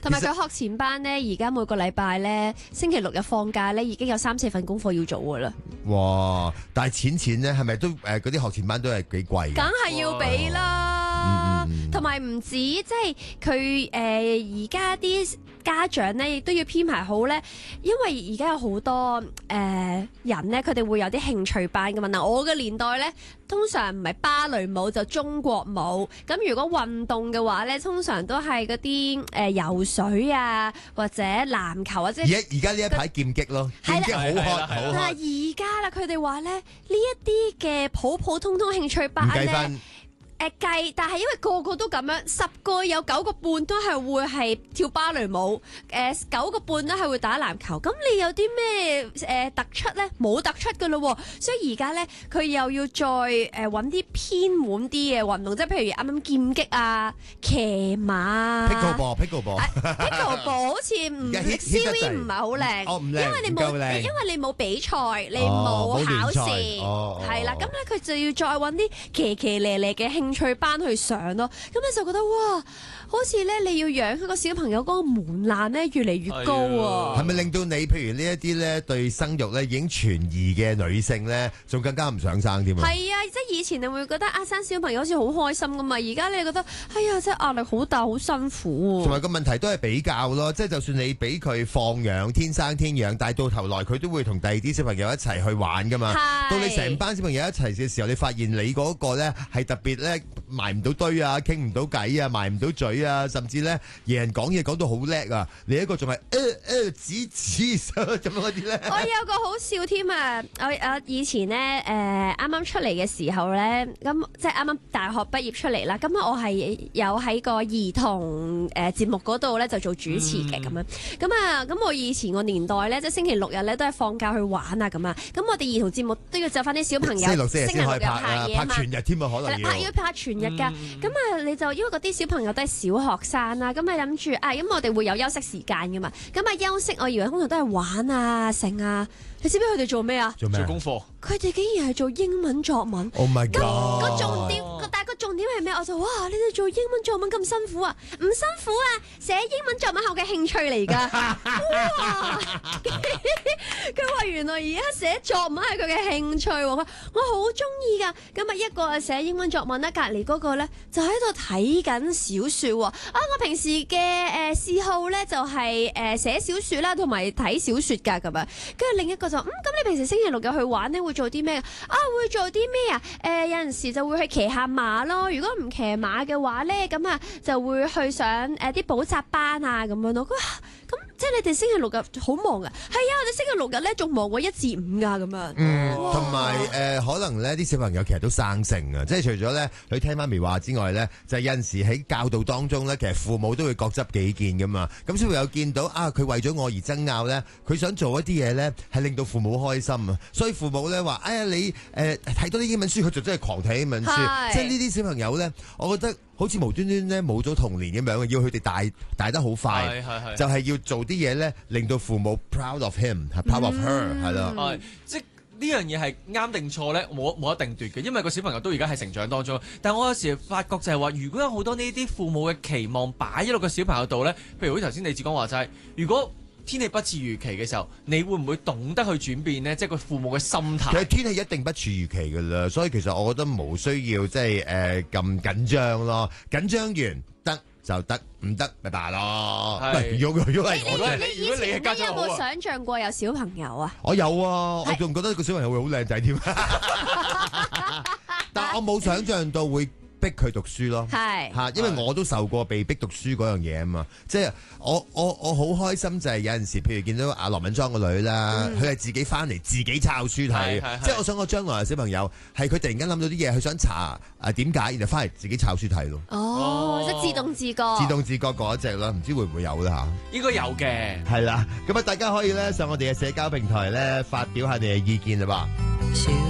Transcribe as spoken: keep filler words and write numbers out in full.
同埋佢學前班咧，而家每個禮拜咧，星期六日放假咧，已經有三四份功課要做噶啦。 哇！但係錢錢咧，係咪都誒嗰啲學前班都係幾貴？ 梗係要俾啦，同埋唔止即係佢誒而家啲家長咧，亦都要編排好咧，因為而家有好多誒、呃、人咧，佢哋會有啲興趣班噶嘛。嗱，我嘅年代咧，通常唔係芭蕾舞就中國舞，咁如果運動嘅話咧，通常都係嗰啲誒游水啊，或者籃球啊，即係而家而家呢一排劍擊咯，劍擊好 hot 好 hot。 但係而家啦，佢哋話咧呢一啲嘅普普通通興趣班咧。誒計，但係因為個個都咁樣，十個有九個半都係會係跳芭蕾舞，誒九個半都係會打籃球。咁你有啲咩誒突出咧？冇突出噶咯，所以而家咧佢又要再誒揾啲偏門啲嘅運動，即係譬如啱啱劍擊啊、騎馬啊。Pickleball，Pickleball 好似唔 C V 唔係好靚， 哦唔靚， 因為你冇，因為你冇比賽，你冇考試，係啦。咁咧佢就要再揾啲騎騎咧咧嘅興興趣班去上咯，咁你就覺得哇，好似咧你要養佢個小朋友嗰個門檻咧越嚟越高啊！ 係咪令到你譬如呢一啲咧對生育咧已經存疑嘅女性咧，仲更加唔想生添啊？ 係啊，即係以前你會覺得啊生小朋友好似好開心噶嘛，而家你覺得哎呀，真係壓力好大，好辛苦。 同埋個問題都係比較咯，即係就算你俾佢放養天生天養，但係到頭來佢都會同第二啲小朋友一齊去玩噶嘛。到你成班小朋友一齊嘅時候，你發現你嗰個咧係特別咧。埋唔到堆啊，傾唔到偈啊，埋唔到嘴啊，甚至咧，人人講嘢講到好叻啊，你一個仲係誒誒指指咁樣嗰啲咧。 我有個好笑添啊！我我以前咧誒啱啱出嚟嘅時候咧，咁即係啱啱大學畢業出嚟啦。咁我係有喺個兒童誒節目嗰度咧就做主持嘅咁樣。咁啊咁我以前個年代咧，即係星期六日咧都係放假去玩啊咁啊。咁我哋兒童節目都要就翻啲小朋友星期六星期日先可以拍啊， 拍全日添啊，可能要拍要拍全日㗎。咁啊，你就因為嗰啲小朋友都係小學生啦，咁啊諗住啊，咁我哋會有休息時間㗎嘛。咁啊休息，我以為通常都係玩啊、成啊。你知唔知佢哋做咩啊？ 做咩？做功課。 佢哋竟然係做英文作文。 Oh my god！ 咁個重點，但係個重點係咩？我就哇，你哋做英文作文咁辛苦啊？唔辛苦啊，寫英文作文係我嘅興趣嚟㗎。哇！佢話原來而家寫作文係佢嘅興趣喎，我好中意㗎。咁啊一個係寫英文作文啦，隔離嗰個咧就喺度睇緊小説喎。啊，我平時嘅誒嗜好咧就係誒寫小説啦，同埋睇小説㗎咁樣。跟住另一個就嗯，咁你平時星期六日去玩咧會做啲咩啊？會做啲咩啊？誒、呃、有陣時就會去騎下馬咯。如果唔騎馬嘅話咧，咁啊就會去上誒啲補習班啊咁樣咯。咁即係你哋星期六日好忙啊？係啊，我哋星期六日咧仲忙過一至五噶咁樣。 嗯，同埋誒可能咧啲小朋友其實都生性啊，即係除咗咧佢聽媽咪話之外咧，就係、有陣時喺教導當中咧，其實父母都會各執己見噶嘛。咁小朋友見到啊，佢為咗我而爭拗咧，佢想做一啲嘢咧係令到父母開心啊。所以父母咧話：哎呀，你誒睇、呃、多啲英文書，佢就真係狂睇英文書。即係呢啲小朋友咧，我覺得。好似無端端咧冇咗童年咁樣，要佢哋大大得好快，就係要做啲嘢咧，令到父母 proud of him，proud of her，係咯。 係即係呢樣嘢係啱定錯咧，冇冇一定奪嘅，因為個小朋友都而家係成長當中。但係我有時發覺就係話，如果有好多呢啲父母嘅期望擺咗落個小朋友度咧，譬如好似頭先李志剛話齋，如果天氣不似預期嘅時候，你會唔會懂得去轉變呢？即係個父母嘅心態。其實天氣一定不似預期㗎啦，所以其實我覺得冇需要即係誒咁緊張咯。緊張完得就得，唔得咪罷咯。係，如果如果係我咧， 如果你係家長好啊，你有冇想像過有小朋友啊？ 我有啊，我仲覺得個小朋友會好靚仔添。但我冇想像到會逼佢讀書咯，係嚇，因為我都受過被逼讀書嗰樣嘢啊嘛，即係我我我好開心就係有陣時，譬如見到阿羅敏莊個女啦，佢係、嗯、自己翻嚟自己抄書睇，即係我想我將來嘅小朋友係佢突然間諗到啲嘢，佢想查啊點解，然後翻嚟自己抄書睇咯。 哦，即係自動自覺， 自動自覺嗰一隻啦，唔知會唔會有啦嚇？ 應該有嘅， 係啦，咁啊大家可以咧上我哋嘅社交平台咧發表下你嘅意見啦噃。